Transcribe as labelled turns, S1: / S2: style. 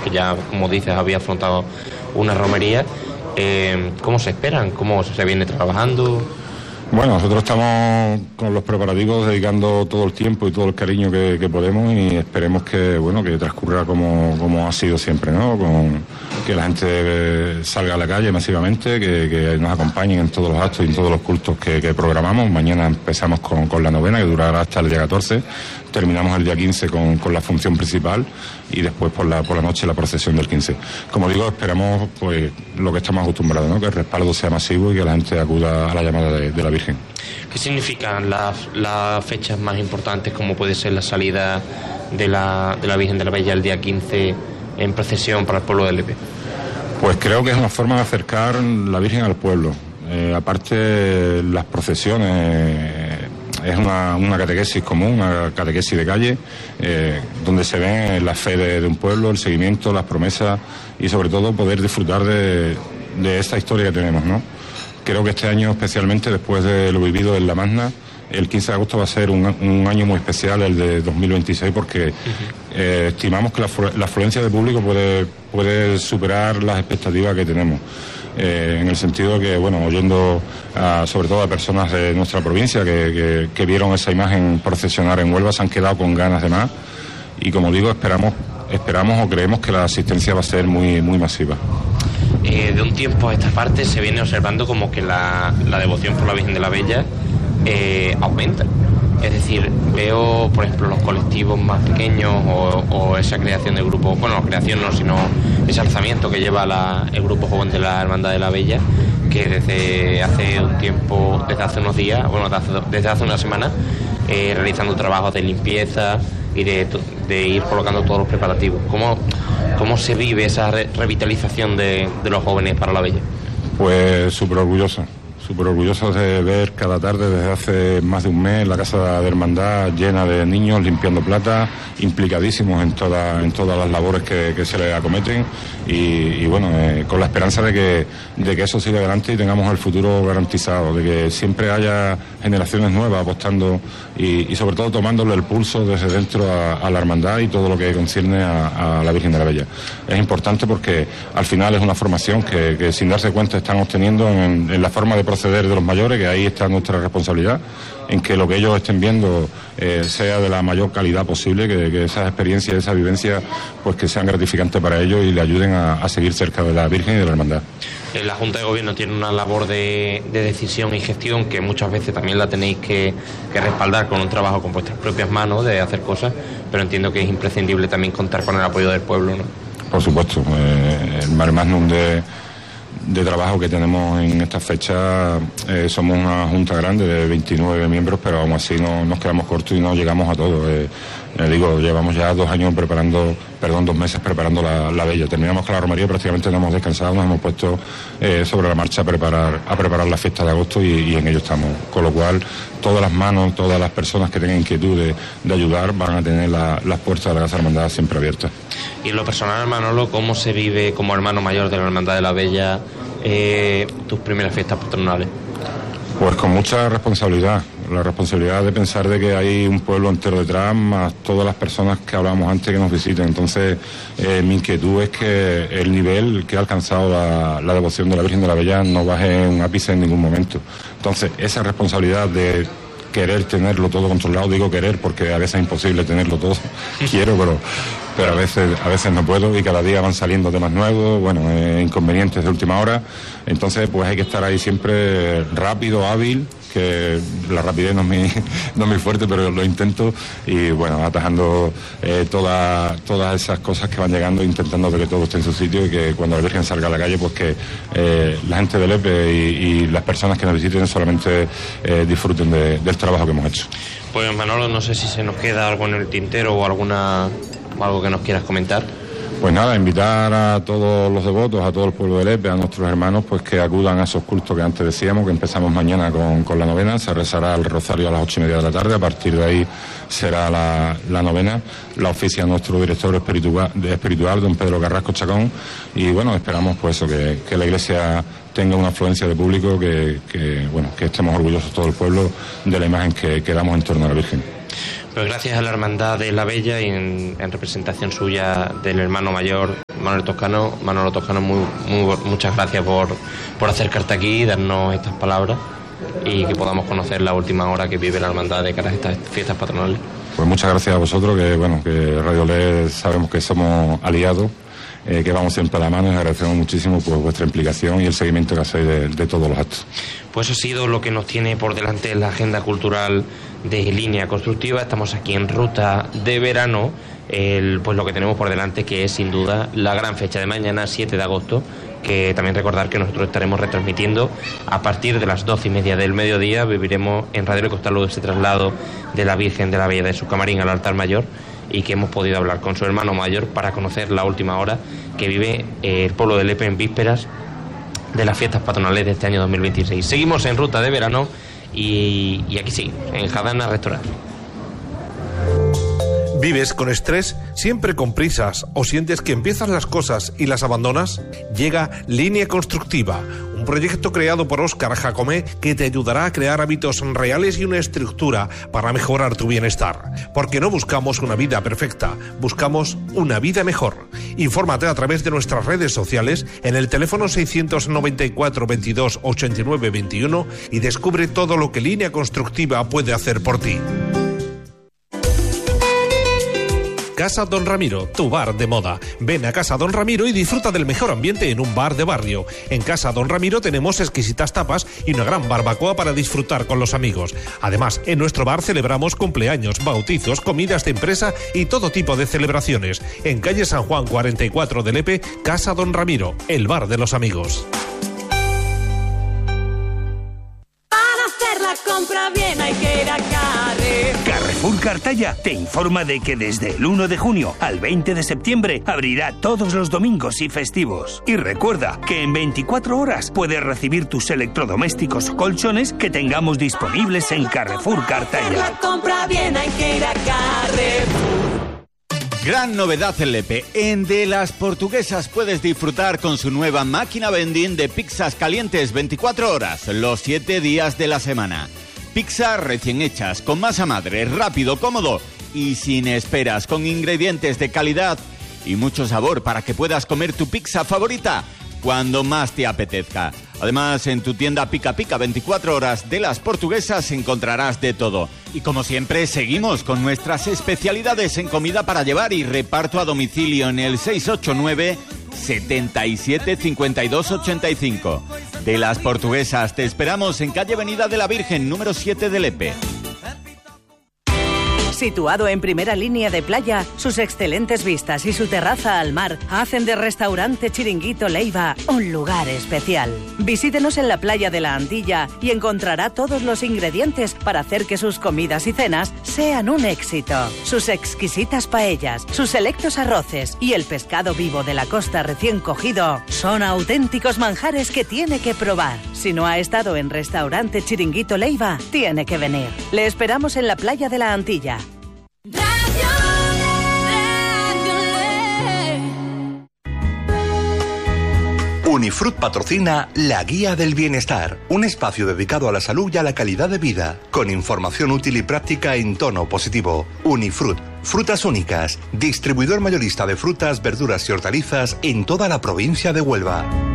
S1: que ya, como dices, había afrontado una romería. ¿Cómo se esperan? ¿Cómo se viene trabajando?
S2: Bueno, nosotros estamos con los preparativos dedicando todo el tiempo y todo el cariño que podemos, y esperemos que transcurra como ha sido siempre, ¿no? Que la gente salga a la calle masivamente, que nos acompañen en todos los actos y en todos los cultos que programamos. Mañana empezamos con la novena, que durará hasta el día 14. Terminamos el día 15 con la función principal, y después por la noche la procesión del 15. Como digo, esperamos pues lo que estamos acostumbrados, ¿no? Que el respaldo sea masivo y que la gente acuda a la llamada de la Virgen.
S1: ¿Qué significan las fechas más importantes, como puede ser la salida de la Virgen de la Bella el día 15 en procesión para el pueblo de Lepe?
S2: Pues creo que es una forma de acercar la Virgen al pueblo. Aparte, las procesiones es una catequesis común, una catequesis de calle, donde se ve la fe de un pueblo, el seguimiento, las promesas y sobre todo poder disfrutar de esta historia que tenemos, ¿no? Creo que este año, especialmente después de lo vivido en La Magna, el 15 de agosto va a ser un año muy especial, el de 2026, porque estimamos que la afluencia de público puede superar las expectativas que tenemos. En el sentido de que, oyendo sobre todo a personas de nuestra provincia que vieron esa imagen procesionar en Huelva, se han quedado con ganas de más, y como digo, esperamos o creemos que la asistencia va a ser muy, muy masiva.
S1: De un tiempo a esta parte se viene observando como que la devoción por la Virgen de la Bella aumenta. Es decir, veo, por ejemplo, los colectivos más pequeños o esa creación de grupos, creación no, sino ese alzamiento que lleva el grupo joven de la Hermandad de la Bella, que desde hace un tiempo, desde hace unos días, desde hace una semana, realizando trabajos de limpieza y de ir colocando todos los preparativos. ¿Cómo se vive esa revitalización de los jóvenes para la Bella?
S2: Pues súper orgullosos de ver cada tarde desde hace más de un mes la casa de hermandad llena de niños limpiando plata, implicadísimos en todas las labores que se les acometen, y con la esperanza de que eso siga adelante y tengamos el futuro garantizado, de que siempre haya generaciones nuevas apostando y sobre todo tomándole el pulso desde dentro a la hermandad y todo lo que concierne a la Virgen de la Bella. Es importante porque al final es una formación que sin darse cuenta están obteniendo en la forma de proceder de los mayores, que ahí está nuestra responsabilidad, en que lo que ellos estén viendo sea de la mayor calidad posible, que esas experiencias, esas vivencias, pues que sean gratificantes para ellos y le ayuden a seguir cerca de la Virgen y de la Hermandad.
S1: La Junta de Gobierno tiene una labor de decisión y gestión que muchas veces también la tenéis que respaldar con un trabajo con vuestras propias manos, de hacer cosas, pero entiendo que es imprescindible también contar con el apoyo del pueblo, ¿no?
S2: Por supuesto, el mare magnum de trabajo que tenemos en esta fecha. Somos una junta grande de 29 miembros, pero aún así no nos quedamos cortos y no llegamos a todo. Llevamos ya 2 meses preparando la Bella. Terminamos con la romería, prácticamente no hemos descansado, nos hemos puesto sobre la marcha a preparar la fiesta de agosto y en ello estamos. Con lo cual, todas las manos, todas las personas que tengan inquietud de ayudar van a tener las puertas de la Casa Hermandad siempre abiertas.
S1: Y en lo personal, Manolo, ¿cómo se vive como hermano mayor de la Hermandad de la Bella tus primeras fiestas patronales?
S2: Pues con mucha responsabilidad. La responsabilidad de pensar de que hay un pueblo entero detrás, más todas las personas que hablábamos antes que nos visiten. Entonces, mi inquietud es que el nivel que ha alcanzado la devoción de la Virgen de la Bella no baje un ápice en ningún momento. Entonces, esa responsabilidad de querer tenerlo todo controlado, digo querer porque a veces es imposible tenerlo todo, quiero, pero a veces no puedo, y cada día van saliendo temas nuevos, inconvenientes de última hora. Entonces pues hay que estar ahí siempre rápido, hábil, que la rapidez no es mi fuerte, pero lo intento, y atajando todas esas cosas que van llegando, intentando de que todo esté en su sitio y que cuando la Virgen salga a la calle, pues que la gente de Lepe y las personas que nos visiten solamente disfruten del trabajo que hemos hecho.
S1: Pues Manolo, no sé si se nos queda algo en el tintero o algo que nos quieras comentar.
S2: Pues nada, invitar a todos los devotos, a todo el pueblo de Lepe, a nuestros hermanos, pues que acudan a esos cultos que antes decíamos, que empezamos mañana con la novena. Se rezará el rosario a las 8:30 de la tarde, a partir de ahí será la novena. La oficia nuestro director espiritual, don Pedro Carrasco Chacón, y esperamos pues eso, que la iglesia tenga una afluencia de público, que estemos orgullosos todo el pueblo de la imagen que damos en torno a la Virgen.
S1: Pues gracias a la Hermandad de la Bella y en representación suya del hermano mayor Manolo Toscano, muchas gracias por acercarte aquí y darnos estas palabras y que podamos conocer la última hora que vive la Hermandad de cara a estas fiestas patronales. Pues muchas gracias a vosotros, que Radio LED sabemos que somos aliados, que vamos siempre a la mano y agradecemos muchísimo por vuestra implicación y el seguimiento que hacéis de todos los actos. Pues eso ha sido lo que nos tiene por delante en la agenda cultural de Línea Constructiva. Estamos aquí en ruta de verano, pues lo que tenemos por delante, que es sin duda la gran fecha de mañana, 7 de agosto, que también recordar que nosotros estaremos retransmitiendo a partir de las 12:30 del mediodía. Viviremos en Radio Costa luego ese traslado de la Virgen de la Bella de su camarín al altar mayor, y que hemos podido hablar con su hermano mayor para conocer la última hora que vive el pueblo de Lepe en vísperas de las fiestas patronales de este año 2026. Seguimos en ruta de verano y aquí sí, en Jadana Restaurant.
S3: ¿Vives con estrés? ¿Siempre con prisas? ¿O sientes que empiezas las cosas y las abandonas? Llega Línea Constructiva, un proyecto creado por Óscar Jacomé que te ayudará a crear hábitos reales y una estructura para mejorar tu bienestar. Porque no buscamos una vida perfecta, buscamos una vida mejor. Infórmate a través de nuestras redes sociales en el teléfono 694 22 89 21 y descubre todo lo que Línea Constructiva puede hacer por ti. Casa Don Ramiro, tu bar de moda. Ven a Casa Don Ramiro y disfruta del mejor ambiente en un bar de barrio. En Casa Don Ramiro tenemos exquisitas tapas y una gran barbacoa para disfrutar con los amigos. Además, en nuestro bar celebramos cumpleaños, bautizos, comidas de empresa y todo tipo de celebraciones. En calle San Juan 44 de Lepe, Casa Don Ramiro, el bar de los amigos.
S4: Para hacer la compra bien hay que ir a
S5: Carrefour Cartaya te informa de que desde el 1 de junio al 20 de septiembre abrirá todos los domingos y festivos. Y recuerda que en 24 horas puedes recibir tus electrodomésticos o colchones que tengamos disponibles en Carrefour Cartaya.
S4: La compra bien hay que ir a Carrefour.
S6: Gran novedad en Lepe. En De las Portuguesas puedes disfrutar con su nueva máquina vending de pizzas calientes 24 horas, los 7 días de la semana. Pizzas recién hechas, con masa madre, rápido, cómodo y sin esperas, con ingredientes de calidad y mucho sabor para que puedas comer tu pizza favorita cuando más te apetezca. Además, en tu tienda Pica Pica 24 horas de las Portuguesas encontrarás de todo. Y como siempre, seguimos con nuestras especialidades en comida para llevar y reparto a domicilio en el 689 77 52 85. De las Portuguesas, te esperamos en calle Avenida de la Virgen, número 7 de Lepe.
S7: Situado en primera línea de playa, sus excelentes vistas y su terraza al mar hacen de Restaurante Chiringuito Leiva un lugar especial. Visítenos en la playa de la Antilla y encontrará todos los ingredientes para hacer que sus comidas y cenas sean un éxito. Sus exquisitas paellas, sus selectos arroces y el pescado vivo de la costa recién cogido son auténticos manjares que tiene que probar. Si no ha estado en Restaurante Chiringuito Leiva, tiene que venir. Le esperamos en la playa de la Antilla.
S8: Unifrut patrocina La Guía del Bienestar, un espacio dedicado a la salud y a la calidad de vida, con información útil y práctica en tono positivo. Unifrut, frutas únicas, distribuidor mayorista de frutas, verduras y hortalizas en toda la provincia de Huelva.